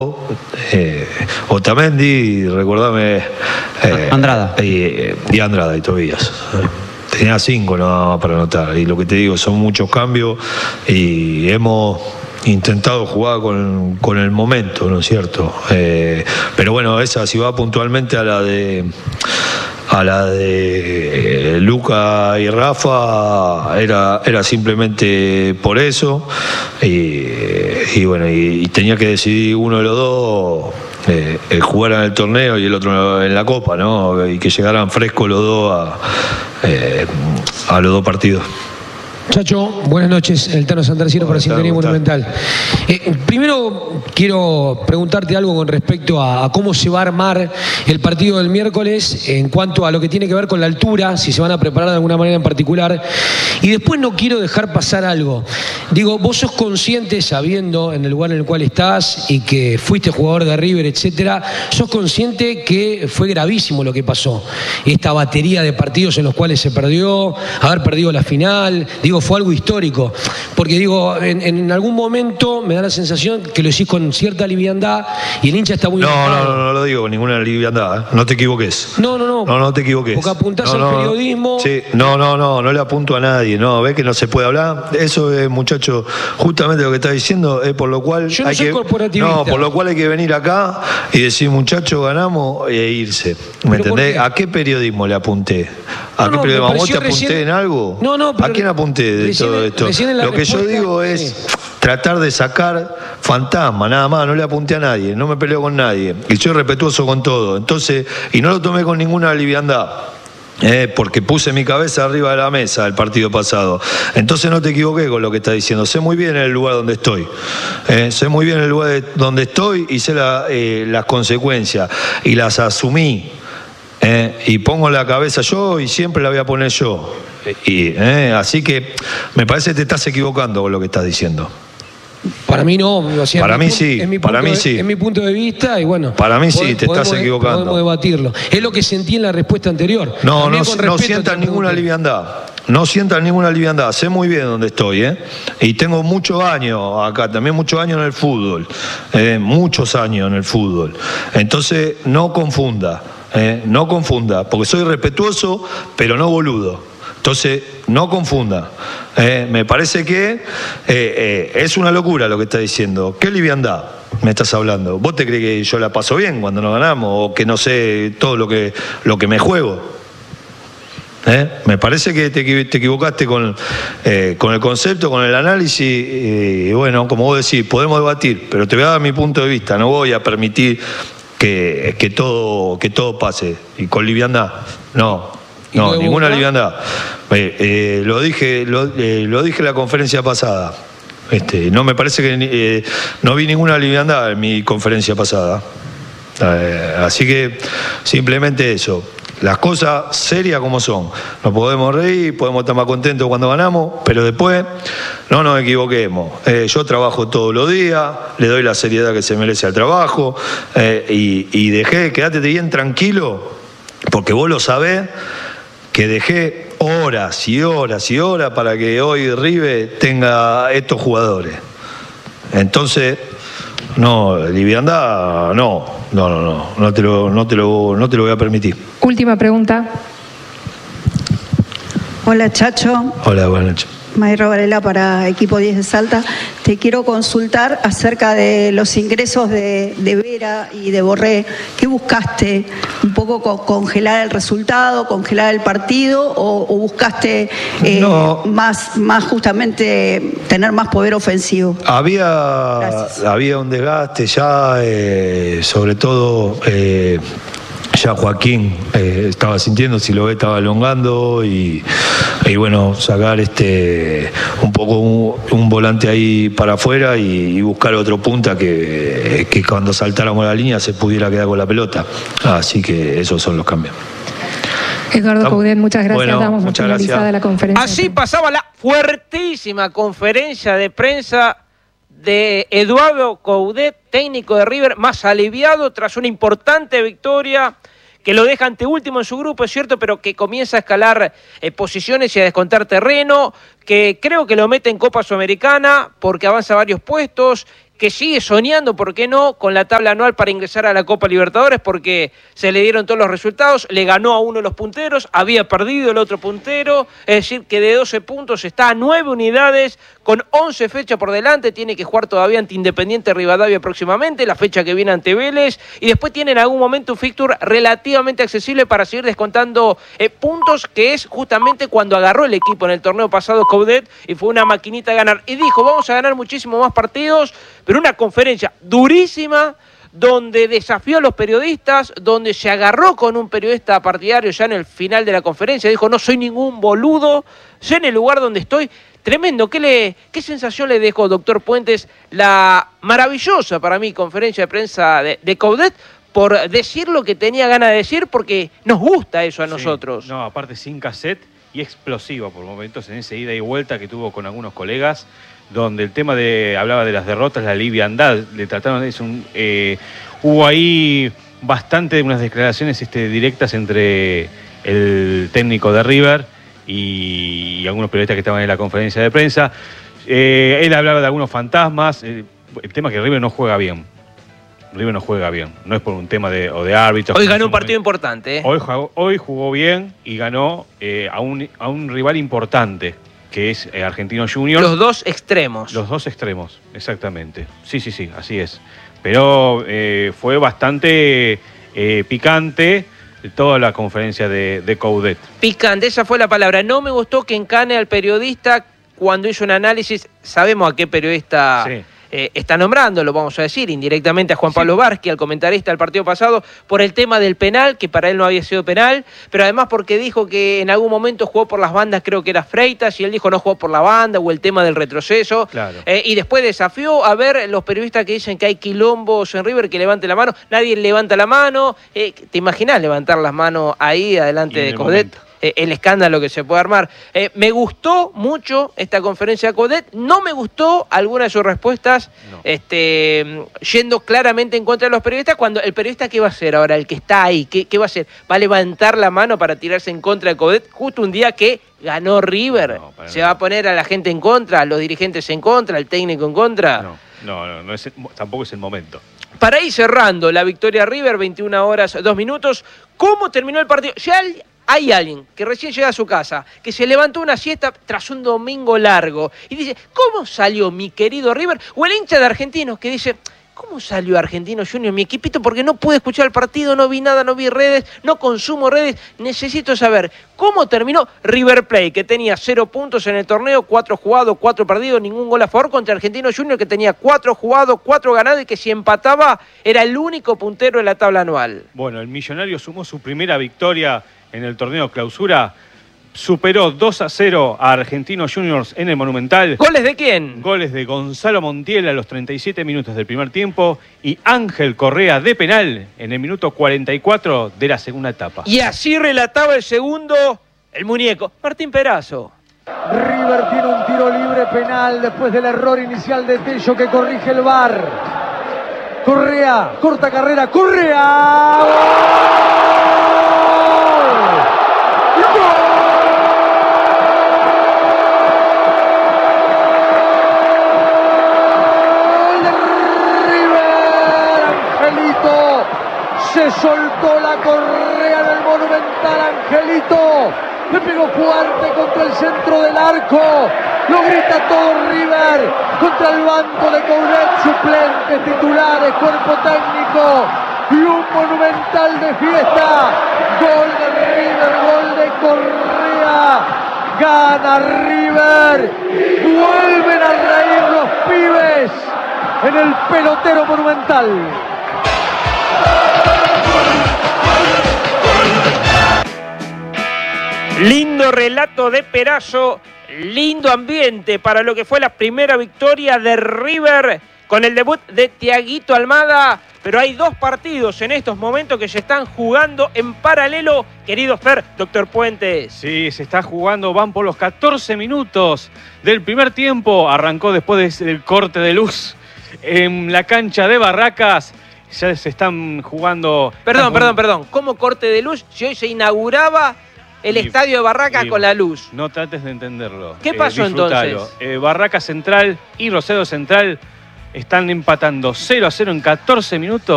Otamendi, recordame, Andrada. Y Andrada y Tobías. Tenía 5 no para anotar. Y lo que te digo, son muchos cambios y hemos intentado jugar con el momento, ¿no es cierto? Pero bueno, esa si va puntualmente a la de Luca y Rafa era simplemente por eso y bueno, y tenía que decidir uno de los dos jugar en el torneo y el otro en la Copa, ¿no? Y que llegaran frescos los dos a los dos partidos. Chacho, buenas noches. El Tano Santarciero para Sintonía Monumental. Primero quiero preguntarte algo con respecto a cómo se va a armar el partido del miércoles en cuanto a lo que tiene que ver con la altura, si se van a preparar de alguna manera en particular. Y después no quiero dejar pasar algo. Digo, vos sos consciente, sabiendo en el lugar en el cual estás y que fuiste jugador de River, etcétera, sos consciente que fue gravísimo lo que pasó. Esta batería de partidos en los cuales se perdió, haber perdido la final, digo, fue algo histórico, porque digo, en algún momento me da la sensación que lo decís con cierta liviandad y el hincha está muy enojado. No lo digo con ninguna liviandad, ¿eh? No te equivoques. No te equivoques. Porque apuntás al periodismo. Sí, no le apunto a nadie, no, ves que no se puede hablar. Eso es, muchacho, justamente lo que estás diciendo es por lo cual yo no soy corporativista. No, por lo cual hay que venir acá y decir, muchacho, ganamos e irse. ¿Me entendés? ¿A qué periodismo le apunté? ¿A qué periodismo? ¿A vos te apunté en algo? Pero ¿a quién apunté de todo esto? Lo que yo digo es tratar de sacar fantasma, nada más, no le apunté a nadie, no me peleo con nadie y soy respetuoso con todo. Entonces, y no lo tomé con ninguna liviandad. Porque puse mi cabeza arriba de la mesa el partido pasado. Entonces no te equivoqué con lo que estás diciendo. Sé muy bien el lugar donde estoy. Sé muy bien el lugar donde estoy y sé las consecuencias. Y las asumí. Y pongo la cabeza yo y siempre la voy a poner yo. Así que me parece que te estás equivocando con lo que estás diciendo. Para mí no, o sea, para mí sí, es mi punto de vista y bueno. Para mí sí, te estás equivocando. Podemos debatirlo. Es lo que sentí en la respuesta anterior. No sientas ninguna liviandad. No sientas ninguna liviandad. Sé muy bien dónde estoy, y tengo muchos años acá, también muchos años en el fútbol, muchos años en el fútbol. Entonces no confunda, porque soy respetuoso, pero no boludo. Entonces, no confunda. Me parece que es una locura lo que está diciendo. ¿Qué liviandad me estás hablando? ¿Vos te crees que yo la paso bien cuando nos ganamos? ¿O que no sé todo lo que me juego? Me parece que te equivocaste con el concepto, con el análisis. Y bueno, como vos decís, podemos debatir, pero te voy a dar mi punto de vista. No voy a permitir que todo pase. Y con liviandad, no, ninguna liviandad. Lo dije en la conferencia pasada. No me parece que no vi ninguna liviandad en mi conferencia pasada. Así que simplemente eso. Las cosas serias como son. Nos podemos reír, podemos estar más contentos cuando ganamos, pero después no nos equivoquemos. Yo trabajo todos los días, le doy la seriedad que se merece al trabajo y quédate bien tranquilo, porque vos lo sabés, que dejé horas y horas y horas para que hoy River tenga estos jugadores. Entonces, no, liviandad, no te lo voy a permitir. Última pregunta. Hola, Chacho. Hola, buenas noches. Mayra Varela para Equipo 10 de Salta. Te quiero consultar acerca de los ingresos de Vera y de Borré. ¿Qué buscaste? ¿Un poco congelar el resultado, congelar el partido o buscaste más justamente tener más poder ofensivo? Había un desgaste ya, sobre todo... ya Joaquín estaba sintiendo, si lo ve estaba elongando y bueno, sacar un poco un volante ahí para afuera y buscar otro punta que cuando saltáramos la línea se pudiera quedar con la pelota. Así que esos son los cambios. Eduardo Coudet, muchas gracias. Bueno, damos por finalizada la conferencia. Así pasaba la fuertísima conferencia de prensa de Eduardo Coudet, técnico de River, más aliviado tras una importante victoria que lo deja anteúltimo en su grupo, es cierto, pero que comienza a escalar posiciones y a descontar terreno, que creo que lo mete en Copa Sudamericana porque avanza varios puestos, que sigue soñando, ¿por qué no?, con la tabla anual para ingresar a la Copa Libertadores, porque se le dieron todos los resultados, le ganó a uno de los punteros, había perdido el otro puntero, es decir, que de 12 puntos está a 9 unidades, con 11 fechas por delante, tiene que jugar todavía ante Independiente Rivadavia próximamente, la fecha que viene ante Vélez, y después tiene en algún momento un fixture relativamente accesible para seguir descontando puntos, que es justamente cuando agarró el equipo en el torneo pasado Coudet, y fue una maquinita a ganar, y dijo, vamos a ganar muchísimo más partidos, pero una conferencia durísima, donde desafió a los periodistas, donde se agarró con un periodista partidario ya en el final de la conferencia, dijo, no soy ningún boludo, sé en el lugar donde estoy. Tremendo, ¿qué sensación le dejó, doctor Puentes, la maravillosa para mí conferencia de prensa de Coudet, por decir lo que tenía ganas de decir, porque nos gusta eso a nosotros? No, aparte sin cassette y explosiva por momentos en esa ida y vuelta que tuvo con algunos colegas, donde el tema hablaba de las derrotas, la liviandad, le trataron hubo ahí bastante unas declaraciones directas entre el técnico de River y algunos periodistas que estaban en la conferencia de prensa. Él hablaba de algunos fantasmas, el tema es que River no juega bien. River no juega bien, no es por un tema de árbitros. Hoy ganó un partido importante, ¿eh? Hoy jugó bien y ganó a un rival importante, que es Argentino Juniors. Los dos extremos. Los dos extremos, exactamente. Sí, así es. Pero fue bastante picante toda la conferencia de Coudet. Picante, esa fue la palabra. No me gustó que encane al periodista cuando hizo un análisis. Sabemos a qué periodista está nombrando, lo vamos a decir, indirectamente a Juan Pablo Varsky, al comentarista del partido pasado, por el tema del penal, que para él no había sido penal, pero además porque dijo que en algún momento jugó por las bandas, creo que era Freitas, y él dijo no jugó por la banda, o el tema del retroceso. Claro. Y después desafió a ver los periodistas que dicen que hay quilombos en River, que levante la mano. Nadie levanta la mano. ¿Te imaginás levantar las manos ahí adelante de Coudet? El escándalo que se puede armar. Me gustó mucho esta conferencia de Coudet, no me gustó alguna de sus respuestas, yendo claramente en contra de los periodistas, cuando el periodista, ¿qué va a hacer ahora? El que está ahí, ¿qué va a hacer? ¿Va a levantar la mano para tirarse en contra de Coudet justo un día que ganó River? ¿Se va a poner a la gente en contra, a los dirigentes en contra, al técnico en contra? Tampoco es el momento. Para ir cerrando, la victoria River, 21 horas, 2 minutos. ¿Cómo terminó el partido? Ya hay alguien que recién llega a su casa, que se levantó una siesta tras un domingo largo y dice, ¿cómo salió mi querido River? O el hincha de Argentinos que dice, ¿cómo salió Argentino Juniors, mi equipito? Porque no pude escuchar el partido, no vi nada, no vi redes, no consumo redes. Necesito saber cómo terminó River Plate, que tenía 0 puntos en el torneo, 4 jugados, 4 perdidos, ningún gol a favor, contra Argentino Juniors, que tenía 4 jugados, 4 ganados y que si empataba era el único puntero de la tabla anual. Bueno, el Millonario sumó su primera victoria en el torneo Clausura, superó 2-0 a Argentinos Juniors en el Monumental. ¿Goles de quién? Goles de Gonzalo Montiel a los 37 minutos del primer tiempo y Ángel Correa de penal en el minuto 44 de la segunda etapa. Y así relataba el segundo, el muñeco, Martín Perazo. River tiene un tiro libre penal después del error inicial de Tello que corrige el VAR. Correa, corta carrera, Correa. Se soltó la correa del Monumental, Angelito. Le pegó fuerte contra el centro del arco. Lo grita todo River contra el banco de Coudet, suplentes, titulares, cuerpo técnico. Y un Monumental de fiesta. Gol de River, gol de Correa. Gana River. Vuelven a reír los pibes en el pelotero Monumental. Lindo relato de Perazo, lindo ambiente para lo que fue la primera victoria de River con el debut de Thiaguito Almada. Pero hay 2 partidos en estos momentos que se están jugando en paralelo, querido Fer, doctor Puentes. Sí, se está jugando, van por los 14 minutos del primer tiempo. Arrancó después del corte de luz en la cancha de Barracas. Ya se están jugando... Perdón. ¿Cómo corte de luz? Si hoy se inauguraba el estadio de Barracas con la luz. No trates de entenderlo. ¿Qué pasó entonces? Barracas Central y Rosario Central están empatando 0-0 en 14 minutos.